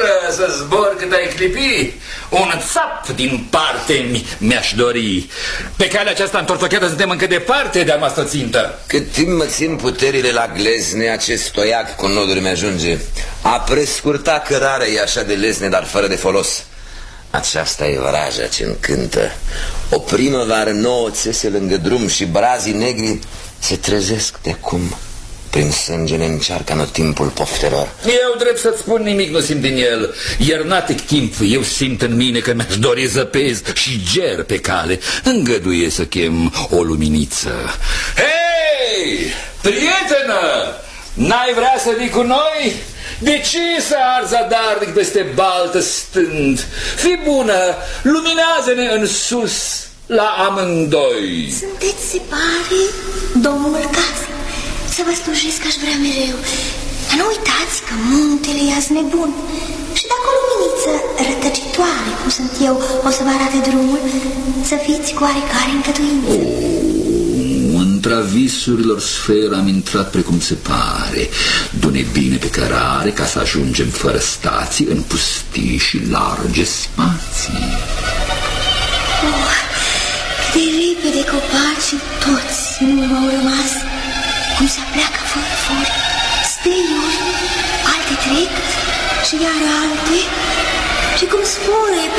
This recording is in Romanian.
fără să zbor cât ai clipi. Un țap din parte mi-aș dori. Pe calea aceasta întortocheată suntem încă departe de-a noastră țintă. Cât timp mă țin puterile la glezne, acest toiac cu noduri mi-ajunge. A prescurta cărarea e așa de lesne, dar fără de folos. Aceasta e vraja ce încântă. O primăvară nouă țese lângă drum și brazii negri se trezesc de cum prin sângele încearcă anotimpul poftelor. Eu, drept să-ți spun, nimic nu simt din el. Iernatic timp, eu simt în mine că mi-aș dori zăpez și ger pe cale. Îngăduie să chem o luminiță. Hei, prietenă, n-ai vrea să vii cu noi? De ce să arzi zadarnic peste baltă stând? Fii bună, luminează-ne în sus la amândoi. Sunteți, se pare, domnul Casi. Să vă slujesc aș vrea mereu. Dar nu uitați că muntele i-ați nebun. Și dacă o luminiță rătăcitoare, cum sunt eu, o să vă arate drumul, să fiți cu oarecare încătuință. Între visurilor sferă am intrat precum se pare. Du-ne bine pe cărare ca să ajungem fără stații în pustii și large spații. Cât de repede copacii toți nu m-au rămas. Cum se apleacă fără steiuri, alte trec și iar alte. Și cum spune